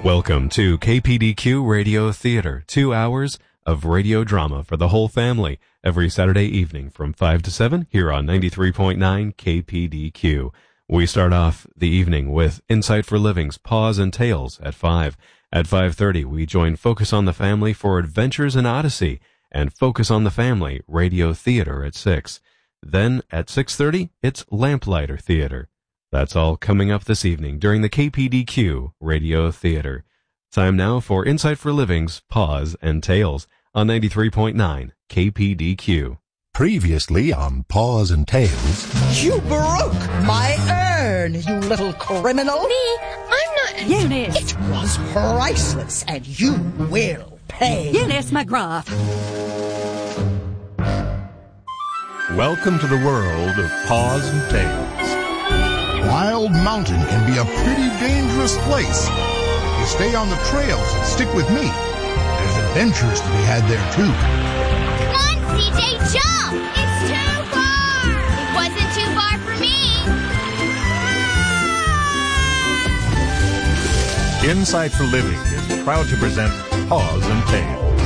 Welcome to KPDQ Radio Theater, 2 hours of radio drama for the whole family every Saturday evening from 5 to 7 here on 93.9 KPDQ. We start off the evening with Insight for Living's Paws and Tales at 5. At 5:30, we join Focus on the Family for Adventures in Odyssey and Focus on the Family Radio Theater at 6. Then at 6:30, it's Lamplighter Theater. That's all coming up this evening during the KPDQ Radio Theater. Time now for Insight for Living's Paws and Tales on 93.9 KPDQ. Previously on Paws and Tales. You broke my urn, you little criminal. Me? I'm not... Eunice. It was priceless, and you will pay. Eunice McGrath. Welcome to the world of Paws and Tales. Wild Mountain can be a pretty dangerous place. If you stay on the trails and stick with me, there's adventures to be had there too. Come on, CJ, jump! It's too far! It wasn't too far for me! Insight for Living is proud to present Paws and Tales.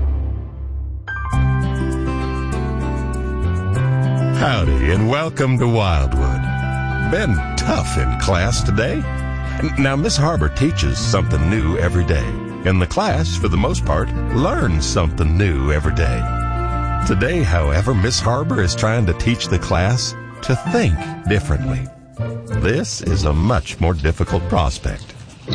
Howdy and welcome to Wildwood. Been tough in class today? Now, Miss Harbor teaches something new every day, and the class, for the most part, learns something new every day. Today, however, Miss Harbor is trying to teach the class to think differently. This is a much more difficult prospect.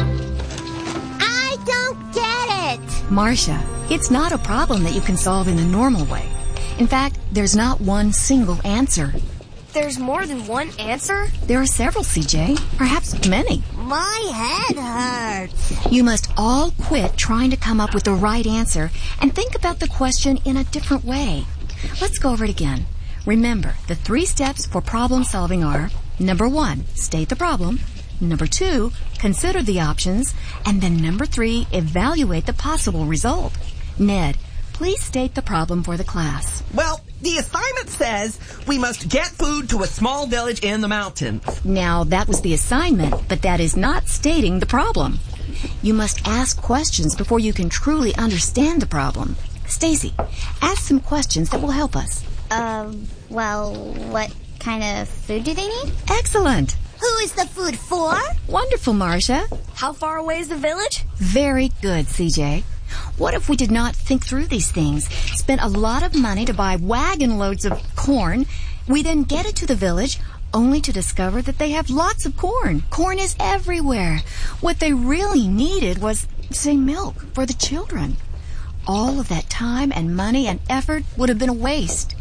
I don't get it! Marcia, it's not a problem that you can solve in the normal way. In fact, there's not one single answer. There's more than one answer? There are several, CJ. Perhaps many. My head hurts. You must all quit trying to come up with the right answer and think about the question in a different way. Let's go over it again. Remember, the 3 steps for problem solving are: number 1, state the problem; number 2, consider the options; and then number 3, evaluate the possible result. Ned, please state the problem for the class. Well, the assignment says we must get food to a small village in the mountains. Now, that was the assignment, but that is not stating the problem. You must ask questions before you can truly understand the problem. Stacy, ask some questions that will help us. Well, what kind of food do they need? Excellent. Who is the food for? Wonderful, Marcia. How far away is the village? Very good, CJ. What if we did not think through these things, spent a lot of money to buy wagon loads of corn, we then get it to the village, only to discover that they have lots of corn. Corn is everywhere. What they really needed was, say, milk for the children. All of that time and money and effort would have been a waste.